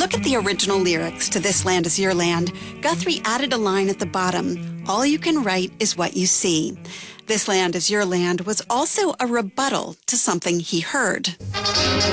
look at the original lyrics to This Land Is Your Land, Guthrie added a line at the bottom, "All you can write is what you see." This Land Is Your Land was also a rebuttal to something he heard.